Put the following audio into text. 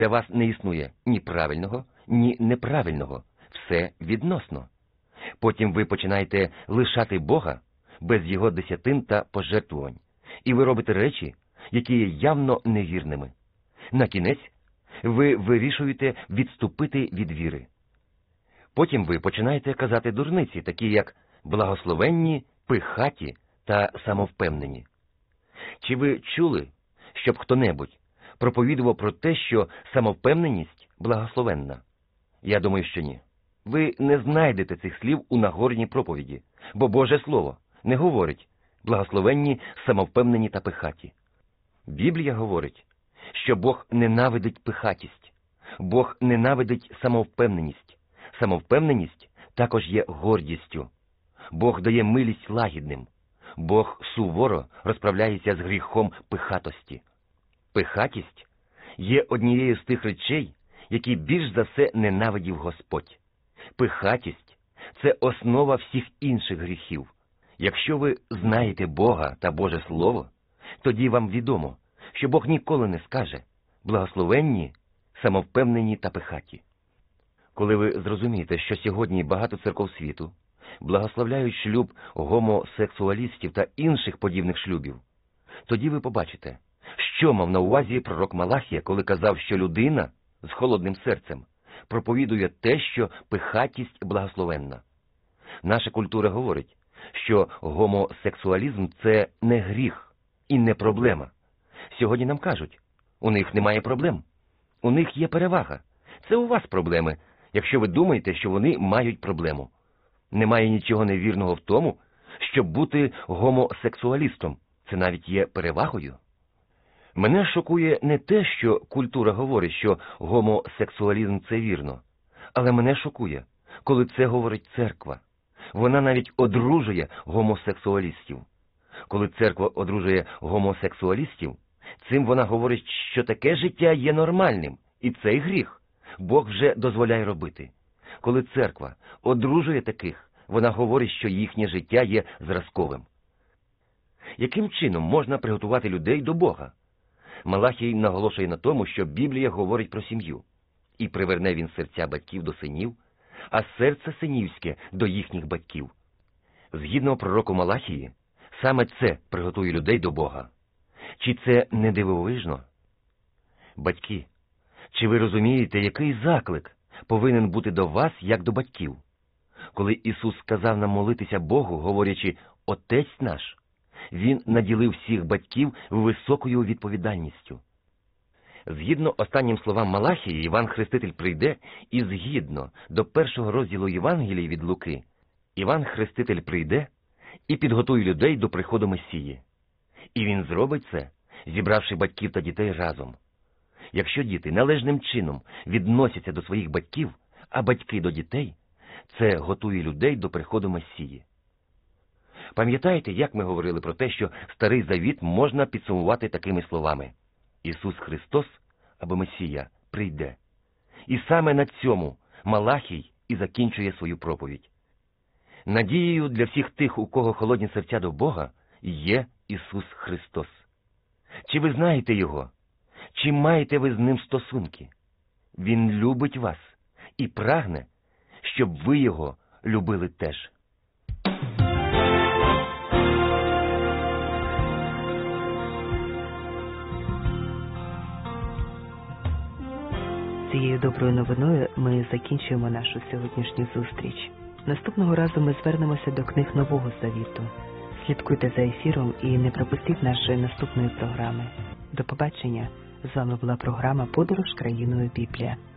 Для вас не існує ні правильного, ні неправильного. Все відносно. Потім ви починаєте лишати Бога без Його десятин та пожертвувань. І ви робите речі, які є явно невірними. На кінець ви вирішуєте відступити від віри. Потім ви починаєте казати дурниці, такі як благословенні, пихаті та самовпевнені. Чи ви чули, щоб хто-небудь проповідував про те, що самовпевненість благословенна? Я думаю, що ні. Ви не знайдете цих слів у Нагорній проповіді, бо Боже Слово не говорить благословенні, самовпевнені та пихаті. Біблія говорить, що Бог ненавидить пихатість, Бог ненавидить самовпевненість. Самовпевненість також є гордістю. Бог дає милість лагідним. Бог суворо розправляється з гріхом пихатості. Пихатість є однією з тих речей, які більш за все ненавидів Господь. Пихатість – це основа всіх інших гріхів. Якщо ви знаєте Бога та Боже Слово, тоді вам відомо, що Бог ніколи не скаже благословенні, самовпевнені та пихаті. Коли ви зрозумієте, що сьогодні багато церков світу благословляють шлюб гомосексуалістів та інших подібних шлюбів, тоді ви побачите, що мав на увазі пророк Малахія, коли казав, що людина з холодним серцем проповідує те, що пихатість благословенна. Наша культура говорить, що гомосексуалізм – це не гріх і не проблема. Сьогодні нам кажуть, у них немає проблем, у них є перевага. Це у вас проблеми, якщо ви думаєте, що вони мають проблему. Немає нічого невірного в тому, щоб бути гомосексуалістом. Це навіть є перевагою. Мене шокує не те, що культура говорить, що гомосексуалізм – це вірно. Але мене шокує, коли це говорить церква. Вона навіть одружує гомосексуалістів. Коли церква одружує гомосексуалістів, цим вона говорить, що таке життя є нормальним, і цей гріх Бог вже дозволяє робити. Коли церква одружує таких, вона говорить, що їхнє життя є зразковим. Яким чином можна приготувати людей до Бога? Малахій наголошує на тому, що Біблія говорить про сім'ю. І приверне він серця батьків до синів, а серце синівське до їхніх батьків. Згідно пророку Малахії, саме це приготує людей до Бога. Чи це не дивовижно? Батьки, чи ви розумієте, який заклик повинен бути до вас, як до батьків? Коли Ісус сказав нам молитися Богу, говорячи «Отець наш», Він наділив всіх батьків високою відповідальністю. Згідно останнім словам Малахії, Іван Хреститель прийде, і згідно до 1-го розділу Євангелії від Луки, Іван Хреститель прийде і підготує людей до приходу Месії. І він зробить це, зібравши батьків та дітей разом. Якщо діти належним чином відносяться до своїх батьків, а батьки до дітей, це готує людей до приходу Месії. Пам'ятаєте, як ми говорили про те, що Старий Завіт можна підсумувати такими словами: Ісус Христос, або Месія, прийде. І саме на цьому Малахій і закінчує свою проповідь. Надією для всіх тих, у кого холодні серця до Бога, є Ісус Христос. Чи ви знаєте Його? Чи маєте ви з Ним стосунки? Він любить вас і прагне, щоб ви Його любили теж. Цією доброю новиною ми закінчуємо нашу сьогоднішню зустріч. Наступного разу ми звернемося до книг Нового Завіту. Слідкуйте за ефіром і не пропустіть нашої наступної програми. До побачення! З вами була програма «Подорож країною Біблія».